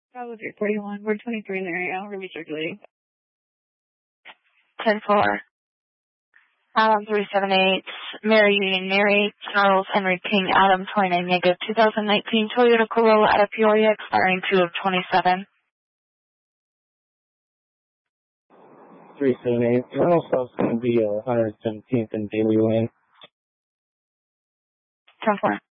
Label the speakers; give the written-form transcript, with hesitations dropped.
Speaker 1: Bravo 341, we're 23 in the area, we're going to be circulating.
Speaker 2: 10-4. 378, Mary Union Mary, Charles Henry King Adam 29 negative 2019 Toyota Corolla out of Peoria expiring 2 of 27.
Speaker 3: 378, Colonel Stubbs going to be 117th and Daily Lane.
Speaker 2: 10-4.